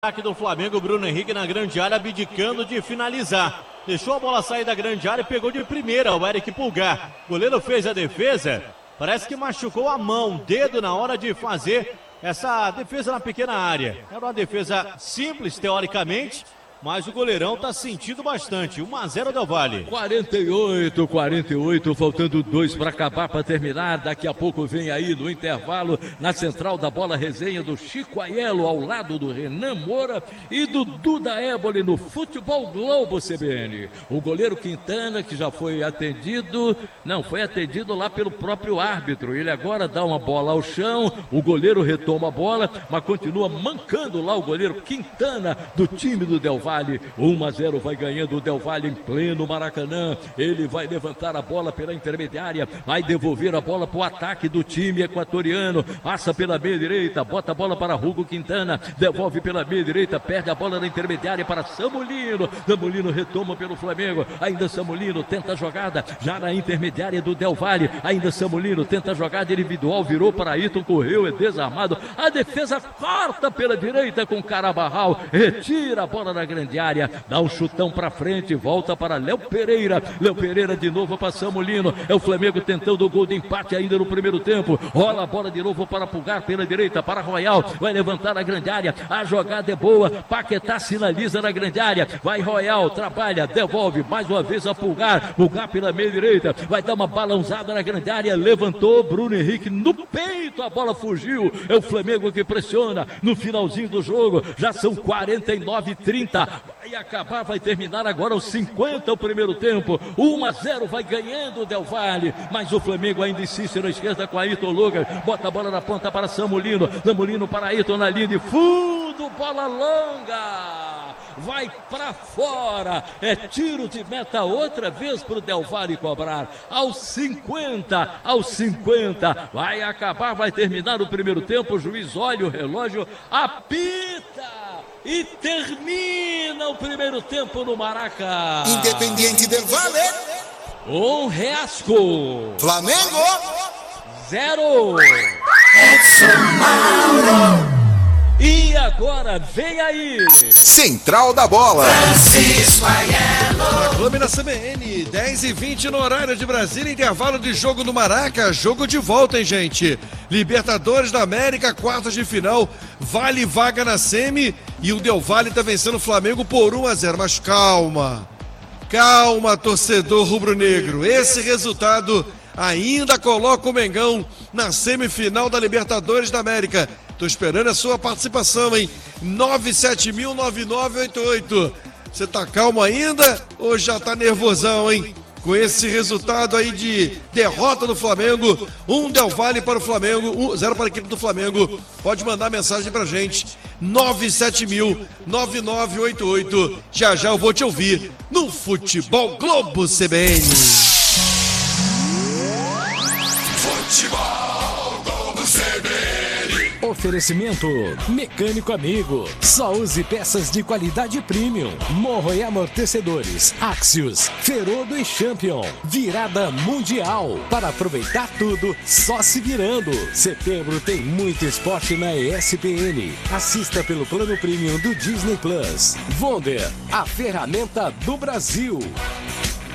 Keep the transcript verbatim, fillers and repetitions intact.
Ataque do Flamengo, Bruno Henrique na grande área, abdicando de finalizar. Deixou a bola sair da grande área e pegou de primeira o Eric Pulgar. O goleiro fez a defesa, parece que machucou a mão, o dedo na hora de fazer essa defesa na pequena área. Era uma defesa simples, teoricamente, mas o goleirão tá sentindo bastante. um a zero Del Valle. quarenta e oito, quarenta e oito, faltando dois para acabar, para terminar. Daqui a pouco vem aí no intervalo, na central da bola, resenha do Chico Aiello, ao lado do Renan Moura e do Duda Éboli no Futebol Globo C B N. O goleiro Quintana, que já foi atendido, não, foi atendido lá pelo próprio árbitro. Ele agora dá uma bola ao chão, o goleiro retoma a bola, mas continua mancando lá o goleiro Quintana do time do Del Valle. um a zero vai ganhando o Del Valle em pleno Maracanã. Ele vai levantar a bola pela intermediária, vai devolver a bola para o ataque do time equatoriano, passa pela meia direita, bota a bola para Hugo Quintana, devolve pela meia direita, perde a bola na intermediária para Samulino. Samulino retoma pelo Flamengo, ainda Samulino tenta a jogada já na intermediária do Del Valle, ainda Samulino tenta a jogada individual, virou para Ayrton, correu, é desarmado, a defesa corta pela direita com Carabarral, retira a bola na grande área, dá um chutão pra frente, volta para Léo Pereira, Léo Pereira de novo para Samulino, é o Flamengo tentando o gol de empate ainda no primeiro tempo, rola a bola de novo para Pulgar pela direita, para Royal, vai levantar a grande área, a jogada é boa, Paquetá sinaliza na grande área, vai Royal, trabalha, devolve mais uma vez a Pulgar, Pulgar pela meia direita, vai dar uma balãozada na grande área, levantou Bruno Henrique no peito, a bola fugiu, é o Flamengo que pressiona no finalzinho do jogo, já são quarenta e nove, trinta, vai acabar, vai terminar agora os cinquenta o primeiro tempo, um a zero vai ganhando o Del Valle, mas o Flamengo ainda insiste na esquerda com Ayrton Lucas, bota a bola na ponta para Samulino, Samulino para Ayrton na linha de fundo, bola longa, vai para fora, é tiro de meta outra vez para o Del Valle cobrar, aos cinquenta, aos cinquenta, vai acabar, vai terminar o primeiro tempo, o juiz olha o relógio, apita e termina o primeiro tempo no Maraca. Independiente del Valle. Um reasco. Flamengo. Zero. Edson Mauro. E agora vem aí. Central da bola. Francisco Aiello. Clube na C B N, dez e vinte no horário de Brasília, intervalo de jogo do Maraca, jogo de volta, hein, gente? Libertadores da América, quartas de final, vale vaga na semi e o Del Valle tá vencendo o Flamengo por um a zero, mas calma, calma, torcedor rubro-negro, esse resultado ainda coloca o Mengão na semifinal da Libertadores da América. Tô esperando a sua participação, hein? nove sete mil nove nove oito oito. Você tá calmo ainda ou já tá nervosão, hein? Com esse resultado aí de derrota do Flamengo, um Del Valle para o Flamengo, um, zero para a equipe do Flamengo. Pode mandar mensagem pra gente, nove sete mil nove nove oito oito. Já já eu vou te ouvir no Futebol Globo C B N. Futebol Globo C B N. Oferecimento Mecânico Amigo. Só use peças de qualidade premium. Morro e amortecedores. Axios, Ferodo e Champion. Virada mundial. Para aproveitar tudo, só se virando. Setembro tem muito esporte na E S P N. Assista pelo plano premium do Disney Plus. Wonder, a ferramenta do Brasil.